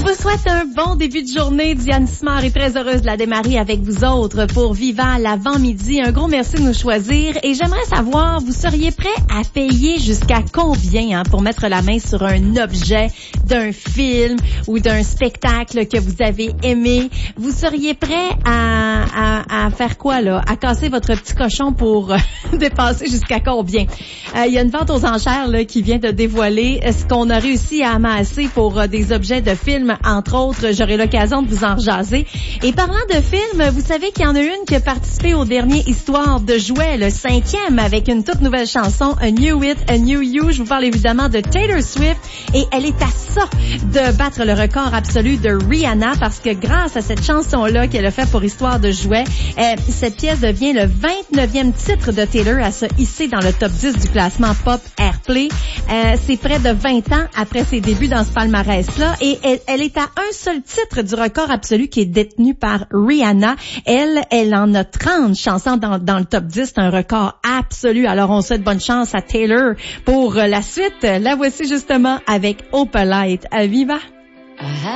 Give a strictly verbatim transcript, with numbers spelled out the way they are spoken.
vous souhaite un bon début de journée. Diane Simard est très heureuse de la démarrer avec vous autres pour Viva l'avant-midi. Un gros merci de nous choisir. Et j'aimerais savoir, vous seriez prêt à payer jusqu'à combien hein, pour mettre la main sur un objet d'un film ou d'un spectacle que vous avez aimé? Vous seriez prêt à, à, à faire quoi, là? À casser votre petit cochon pour euh, dépasser jusqu'à combien? Il euh, y a une vente aux enchères là, qui vient de dévoiler ce qu'on a réussi à amasser pour euh, des objets de films, entre autres. J'aurai l'occasion de vous en jaser. Et parlant de films, vous savez qu'il y en a une qui a participé au dernier Histoire de jouets, le cinquième, avec une toute nouvelle chanson, A New It, A New You. Je vous parle évidemment de Taylor Swift et elle est à ça de battre le record absolu de Rihanna parce que grâce à cette chanson-là qu'elle a fait pour Histoire de jouets, euh, cette pièce devient le vingt-neuvième titre de Taylor à se hisser dans le top dix du classement Pop Airplay. Euh, c'est près de vingt ans après ses débuts dans ce palmarès-là et elle, elle est à un seul titre du record absolu qui est détenu par Rihanna. Elle, elle en a trente chansons dans, dans le top dix. C'est un record absolu. Alors, on souhaite bonne chance à Taylor pour la suite. La voici justement avec Opalite. À Viva!